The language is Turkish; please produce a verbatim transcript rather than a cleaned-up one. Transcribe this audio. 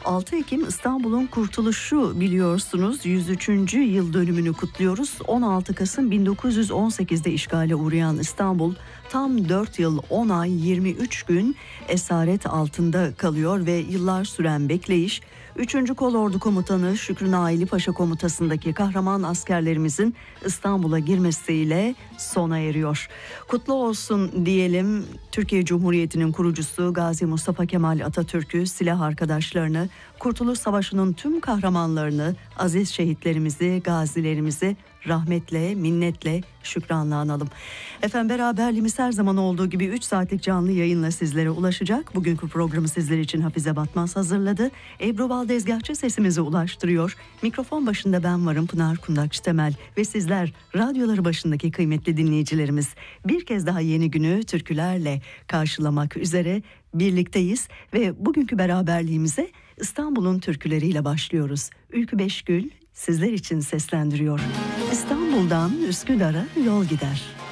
altı Ekim İstanbul'un kurtuluşu biliyorsunuz. yüz üçüncü yıl dönümünü kutluyoruz. on altı Kasım bin dokuz yüz on sekizde işgale uğrayan İstanbul tam dört yıl on ay yirmi üç gün esaret altında kalıyor ve yıllar süren bekleyiş üçüncü Kolordu Komutanı Şükrü Naili Paşa komutasındaki kahraman askerlerimizin İstanbul'a girmesiyle sona eriyor. Kutlu olsun diyelim Türkiye Cumhuriyeti'nin kurucusu Gazi Mustafa Kemal Atatürk'ü, silah arkadaşlarını, Kurtuluş Savaşı'nın tüm kahramanlarını, aziz şehitlerimizi, gazilerimizi rahmetle, minnetle, şükranla analım. Efendim beraberliğimiz her zaman olduğu gibi üç saatlik canlı yayınla sizlere ulaşacak. Bugünkü programı sizler için Hafize Batmaz hazırladı. Ebru Baldezgahçı sesimizi ulaştırıyor. Mikrofon başında ben varım, Pınar Kundakçı Temel ve sizler radyoları başındaki kıymetli dinleyicilerimiz. Bir kez daha yeni günü türkülerle karşılamak üzere birlikteyiz ve bugünkü beraberliğimize İstanbul'un türküleriyle başlıyoruz. Ülkü Beşgül sizler için seslendiriyor. İstanbul'dan Üsküdar'a yol gider.